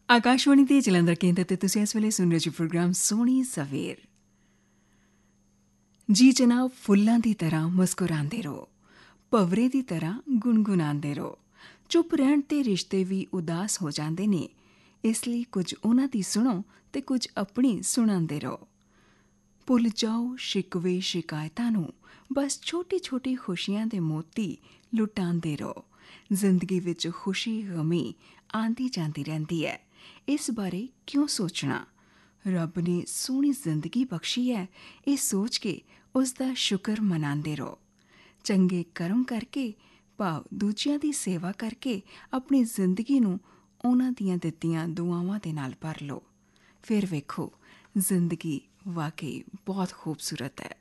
ਆਕਾਸ਼ਵਾਣੀ ਦੇ ਜਲੰਧਰ ਕੇਂਦਰ ਤੇ ਤੁਸੀਂ ਇਸ ਵੇਲੇ ਸੁਣ ਰਹੇ ਜੀ ਪ੍ਰੋਗਰਾਮ ਸੋਹਣੀ ਸਵੇਰ। ਜੀ ਜਨਾਬ, ਫੁੱਲਾਂ ਦੀ ਤਰ੍ਹਾਂ ਮੁਸਕਰਾਉਂਦੇ ਰਹੋ, ਭਵਰੇ ਦੀ ਤਰ੍ਹਾਂ ਗੁਣਗੁਣਾਉਂਦੇ ਰਹੋ। ਚੁੱਪ ਰਹਿਣ ਤੇ ਰਿਸ਼ਤੇ ਵੀ ਉਦਾਸ ਹੋ ਜਾਂਦੇ ਨੇ, ਇਸ ਲਈ ਕੁਝ ਉਹਨਾਂ ਦੀ ਸੁਣੋ ਤੇ ਕੁਝ ਆਪਣੀ ਸੁਣਾਉਂਦੇ ਰਹੋ। ਭੁੱਲ ਜਾਓ ਸ਼ਿਕਵੇ ਸ਼ਿਕਾਇਤਾਂ ਨੂੰ, ਬਸ ਛੋਟੀ ਛੋਟੀ ਖੁਸ਼ੀਆਂ ਦੇ ਮੋਤੀ ਲੁਟਾਉਂਦੇ ਰਹੋ। ਜ਼ਿੰਦਗੀ ਵਿੱਚ ਖੁਸ਼ੀ ਗਮੀ ਆਂਦੀ ਜਾਂਦੀ ਰਹਿੰਦੀ ਹੈ, ਇਸ ਬਾਰੇ ਕਿਉਂ ਸੋਚਣਾ। ਰੱਬ ਨੇ ਸੋਹਣੀ ਜ਼ਿੰਦਗੀ ਬਖਸ਼ੀ ਹੈ, ਇਹ ਸੋਚ ਕੇ ਉਸ ਦਾ ਸ਼ੁਕਰ ਮਨਾਉਂਦੇ ਰਹੋ। ਚੰਗੇ ਕਰਮ ਕਰਕੇ, ਭਾਵ ਦੂਜਿਆਂ ਦੀ ਸੇਵਾ ਕਰਕੇ ਆਪਣੀ ਜ਼ਿੰਦਗੀ ਨੂੰ ਉਹਨਾਂ ਦੀਆਂ ਦਿੱਤੀਆਂ ਦੁਆਵਾਂ ਦੇ ਨਾਲ ਭਰ ਲਓ। ਫਿਰ ਵੇਖੋ ਜ਼ਿੰਦਗੀ ਵਾਕਈ ਬਹੁਤ ਖੂਬਸੂਰਤ ਹੈ।